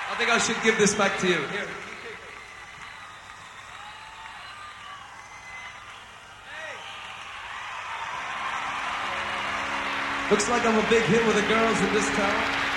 I think I should give this back to you. Here. Looks like I'm a big hit with the girls in this town.